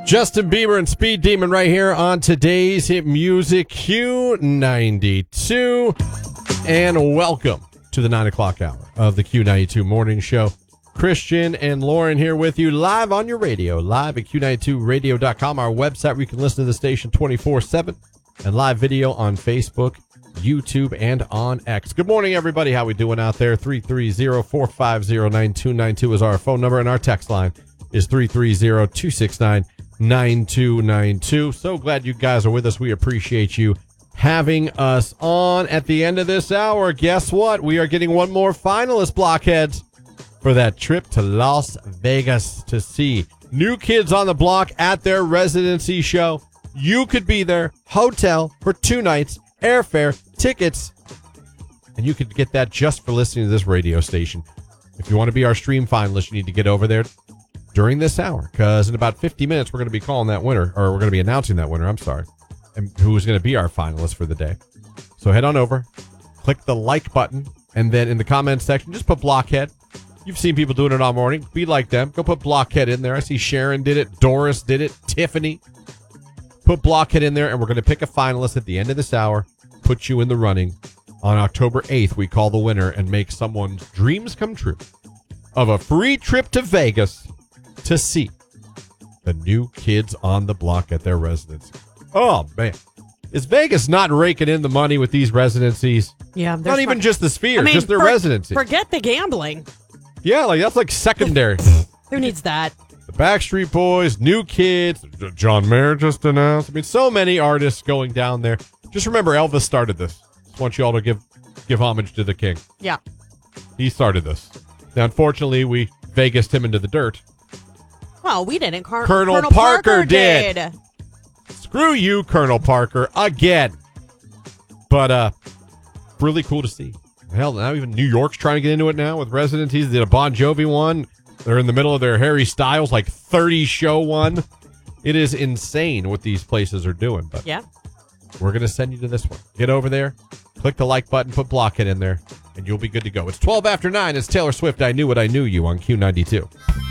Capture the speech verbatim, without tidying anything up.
Justin Bieber and Speed Demon right here on today's hit music Q ninety-two. And welcome to the nine o'clock hour of the Q ninety-two morning show. Christian and Lauren here with you live on your radio, live at Q ninety-two radio dot com, our website where you can listen to the station twenty-four seven, and live video on Facebook, YouTube, and on X. Good morning, everybody. How we doing out there? three three zero, four five zero, nine two nine two is our phone number, and our text line is three three zero, two six nine, nine two nine two. So glad you guys are with us. We appreciate you having us on. At the end of this hour, guess what? We are getting one more finalist, Blockheads, for that trip to Las Vegas to see New Kids on the Block at their residency show. You could be there, hotel for two nights, airfare, tickets, and you could get that just for listening to this radio station. If you want to be our stream finalist, you need to get over there during this hour, because in about fifty minutes, we're going to be calling that winner, or we're going to be announcing that winner, I'm sorry, and who's going to be our finalist for the day. So head on over, click the like button, and then in the comments section, just put Blockhead. You've seen people doing it all morning. Be like them. Go put Blockhead in there. I see Sharon did it. Doris did it. Tiffany. Put Blockhead in there, and we're going to pick a finalist at the end of this hour, put you in the running. On October eighth, we call the winner and make someone's dreams come true of a free trip to Vegas to see the New Kids on the Block at their residency. Oh, man. Is Vegas not raking in the money with these residencies? Yeah. Not even fun. just the Sphere, I mean, just their for, residency. Forget the gambling. Yeah, like that's like secondary. Who needs that? The Backstreet Boys, New Kids, John Mayer just announced. I mean, so many artists going down there. Just remember, Elvis started this. Just want you all to give give homage to the king. Yeah. He started this. Now, unfortunately, we Vegased him into the dirt. Well, we didn't. Car- Colonel, Colonel Parker, Parker did. did. Screw you, Colonel Parker, again. But uh, really cool to see. Hell, now even New York's trying to get into it now with residencies. They did a Bon Jovi one. They're in the middle of their Harry Styles, like thirty show one. It is insane what these places are doing. But yeah, we're going to send you to this one. Get over there, click the like button, put Blockhead in there, and you'll be good to go. It's twelve after nine. It's Taylor Swift. I Knew What I Knew You on Q ninety-two.